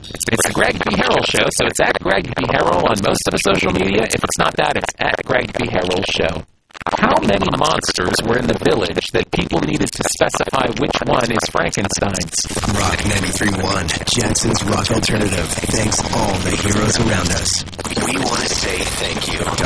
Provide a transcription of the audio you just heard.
It's the Greg B. Harrell Show, so it's at Greg B. Harrell on most of the social media. If it's not that, it's at Greg B. Harrell Show. How many monsters were in the village that people needed to specify which one is Frankenstein's? Rock 93.1, Jackson's Rock Alternative. Thanks all the heroes around us. We want to say thank you.